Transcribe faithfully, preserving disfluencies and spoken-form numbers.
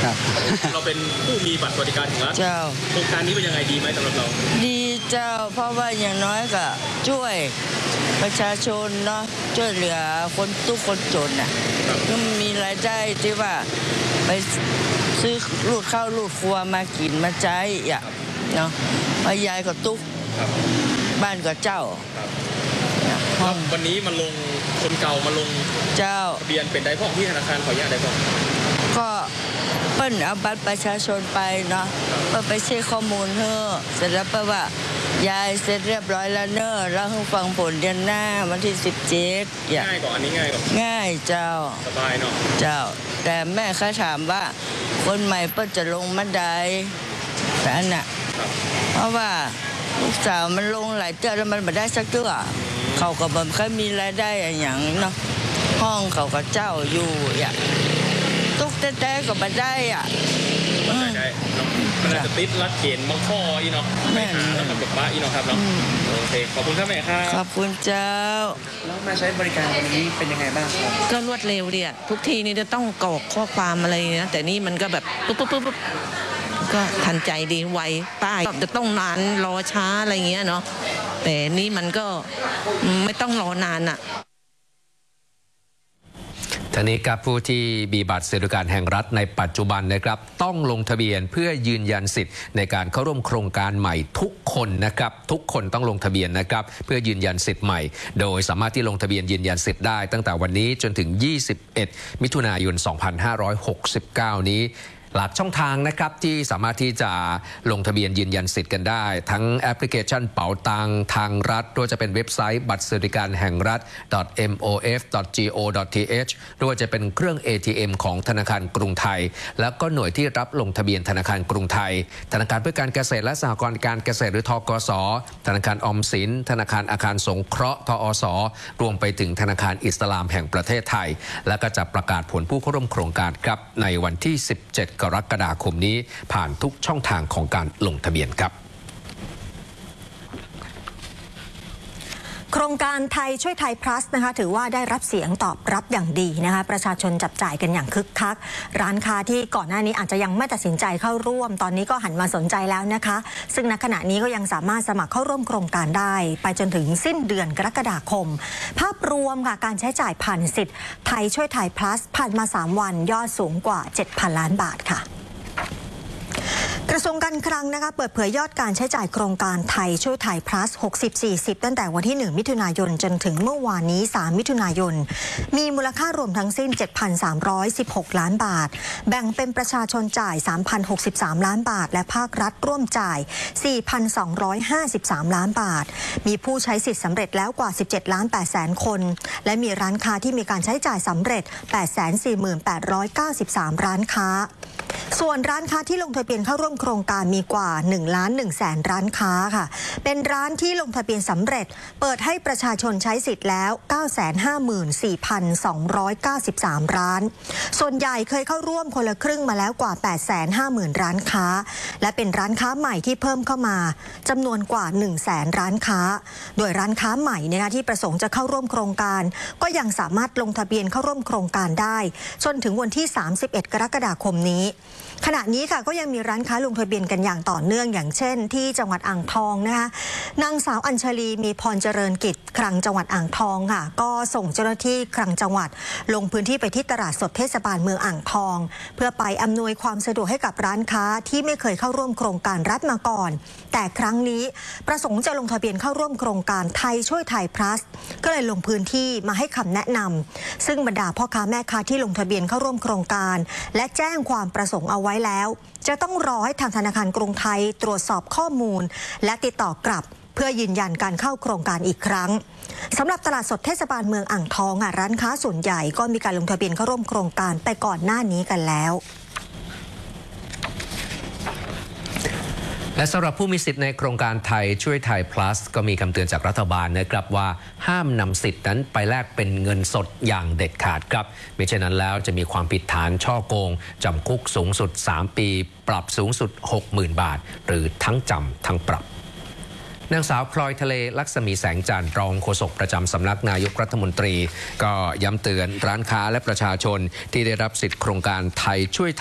ครับเราเป็นผู้มีบัตรสวัสดิการแห่งรัฐเจ้าโครงการนี้เป็นยังไงดีไหมสำหรับเราดีเจ้าเพราะว่าอย่างน้อยก็ช่วยประชาชนเนาะช่วยเหลือคนทุกคนจนอ่ะก็มีรายได้ที่ว่าไปซื้อลูกข้าวลูกครัวมากินมาใช้อ่ะเนาะพยายก็ตุ๊กบ้านก็เจ้าวันนี้มาลงคนเก่ามาลงเจ้าทะเบียนเป็นได้พ่อที่ธนาคารขออนุญาตได้พ่อก็เปิ้ลเอาบัตรประชาชนไปเนาะเพื่อไปเช็คข้อมูลเฮ้อเสร็จแล้วเพื่อว่ายายเสร็จเรียบร้อยแล้วเนอะแล้วให้ฟังผลเดือนหน้าวันที่สิบเจ็ดง่ายกว่าอันนี้ง่ายกว่าง่ายเจ้าสบายเนาะเจ้าแต่แม่เขาถามว่าคนใหม่เปิ้ลจะลงมาได้แต่อันน่ะเพราะว่าลูกสาวมันลงหลายเตื้อแล้วมันไม่ได้สักเตื้อเขาก็แบบเขามีรายได้อย่างเนาะห้องเขาก็เจ้าอยู่อย่างตุ๊กแต่ก็ไม่ได้อ่ะมันได้มันอาจจะติดรัดเกณฑ์บางข้ออีเนาะไม่หาแล้วกับบ้าอีเนาะครับเนาะโอเคขอบคุณครับแม่ครับขอบคุณเจ้าแล้วมาใช้บริการวันนี้เป็นยังไงบ้างครับก็รวดเร็วเดียทุกทีนี่จะต้องกรอกข้อความอะไรนะแต่นี่มันก็แบบปุ๊บปุ๊บปุ๊บก็ทันใจดีไวป้ายจะต้องนานรอช้าอะไรเงี้ยเนาะแต่นี่มันก็ไม่ต้องรอนานอ่ะทางนี้ครับผู้ที่มีบัตรสวัสดิการแห่งรัฐในปัจจุบันนะครับต้องลงทะเบียนเพื่อยืนยันสิทธิ์ในการเข้าร่วมโครงการใหม่ทุกคนนะครับทุกคนต้องลงทะเบียนนะครับเพื่อยืนยันสิทธิ์ใหม่โดยสามารถที่ลงทะเบียนยืนยันสิทธิ์ได้ตั้งแต่วันนี้จนถึงยี่สิบเอ็ดมิถุนายนสองพันห้าร้อยหกสิบเก้านี้หลักช่องทางนะครับที่สามารถที่จะลงทะเบียนยืนยันสิทธิ์กันได้ทั้งแอปพลิเคชันเป๋าตังทางรัฐด้วยจะเป็นเว็บไซต์บัตรสวัสดิการแห่งรัฐ เอ็ม โอ เอฟ ดอท จี โอ ดอท ที เอช ด้วยจะเป็นเครื่อง เอ ที เอ็ม ของธนาคารกรุงไทยแล้วก็หน่วยที่รับลงทะเบียนธนาคารกรุงไทยธนาคารเพื่อการเกษตรและสหกรณ์การเกษตรหรือธกส.ธนาคารออมสินธนาคารอาคารสงเคราะห์ทอส.รวมไปถึงธนาคารอิสลามแห่งประเทศไทยและก็จะประกาศผลผู้เข้าร่วมโครงการครับในวันที่สิบเจ็ดกรกฎาคมนี้ผ่านทุกช่องทางของการลงทะเบียนครับโครงการไทยช่วยไทย plus นะคะถือว่าได้รับเสียงตอบรับอย่างดีนะคะประชาชนจับจ่ายกันอย่างคึกคักร้านค้าที่ก่อนหน้านี้อาจจะยังไม่ตัดสินใจเข้าร่วมตอนนี้ก็หันมาสนใจแล้วนะคะซึ่งณขณะนี้ก็ยังสามารถสมัครเข้าร่วมโครงการได้ไปจนถึงสิ้นเดือนกรกฎาคมภาพรวมค่ะการใช้จ่ายผ่านสิทธิ์ไทยช่วยไทย plus ผ่านมาสามวันยอดสูงกว่า เจ็ดพัน ล้านบาทค่ะกระทรวงการคลังนะคะเปิดเผยยอดการใช้จ่ายโครงการไทยช่วยไทย plus หกสิบ สี่สิบตั้งแต่วันที่หนึ่งมิถุนายนจนถึงเมื่อวานนี้สามมิถุนายนมีมูลค่ารวมทั้งสิ้น เจ็ดพันสามร้อยสิบหก ล้านบาทแบ่งเป็นประชาชนจ่าย สามพันหกสิบสาม ล้านบาทและภาครัฐร่วมจ่าย สี่พันสองร้อยห้าสิบสาม ล้านบาทมีผู้ใช้สิทธิ์สำเร็จแล้วกว่า สิบเจ็ดล้านแปดแสนคนและมีร้านค้าที่มีการใช้จ่ายสำเร็จ แปดแสนสี่หมื่นแปดร้อยเก้าสิบสาม ร้านค้าส่วนร้านค้าที่ลงทะเบียนเข้าร่วมโครงการมีกว่า หนึ่งล้านหนึ่งแสน ร้านค้าค่ะเป็นร้านที่ลงทะเบียนสำเร็จเปิดให้ประชาชนใช้สิทธิ์แล้ว เก้าแสนห้าหมื่นสี่พันสองร้อยเก้าสิบสาม ร้านส่วนใหญ่เคยเข้าร่วมคนละครึ่งมาแล้วกว่า แปดแสนห้าหมื่น ร้านค้าและเป็นร้านค้าใหม่ที่เพิ่มเข้ามาจำนวนกว่า หนึ่งแสน ร้านค้าโดยร้านค้าใหม่นะคะที่ประสงค์จะเข้าร่วมโครงการก็ยังสามารถลงทะเบียนเข้าร่วมโครงการได้จนถึงวันที่สามสิบเอ็ดกรกฎาคมนี้ขณะนี้ค่ะก็ยังมีร้านค้าลงทะเบียนกันอย่างต่อเนื่องอย่างเช่นที่จังหวัดอ่างทองนะคะนางสาวอัญชลีมีพรเจริญกิจคลังจังหวัดอ่างทองค่ะก็ส่งเจ้าหน้าที่คลังจังหวัดลงพื้นที่ไปที่ตลาดสดเทศบาลเมืองอ่างทองเพื่อไปอำนวยความสะดวกให้กับร้านค้าที่ไม่เคยเข้าร่วมโครงการรัฐมาก่อนแต่ครั้งนี้ประสงค์จะลงทะเบียนเข้าร่วมโครงการไทยช่วยไทย plus ก็เลยลงพื้นที่มาให้คำแนะนำซึ่งบรรดาพ่อค้าแม่ค้าที่ลงทะเบียนเข้าร่วมโครงการและแจ้งความประสงค์เอาไว้แล้วจะต้องรอให้ทางธนาคารกรุงไทยตรวจสอบข้อมูลและติดต่อกลับเพื่อยืนยันการเข้าโครงการอีกครั้งสำหรับตลาดสดเทศบาลเมืองอ่างทองร้านค้าส่วนใหญ่ก็มีการลงทะเบียนเข้าร่วมโครงการไปก่อนหน้านี้กันแล้วและสำหรับผู้มีสิทธิ์ในโครงการไทยช่วยไทย plus ก็มีคำเตือนจากรัฐบาลนะครับว่าห้ามนำสิทธิ์นั้นไปแลกเป็นเงินสดอย่างเด็ดขาดครับมิฉะนั้นแล้วจะมีความผิดฐานช่อโกงจำคุกสูงสุดสามปีปรับสูงสุด หกหมื่น บาทหรือทั้งจำทั้งปรับนางสาวพลอยทะเลลักษมีแสงจันทร์รองโฆษกประจำสำนักนายกรัฐมนตรีก็ย้ำเตือนร้านค้าและประชาชนที่ได้รับสิทธิโครงการไทยช่วย